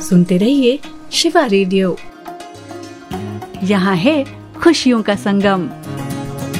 सुनते रहिए शिवा रेडियो। यहाँ है खुशियों का संगम।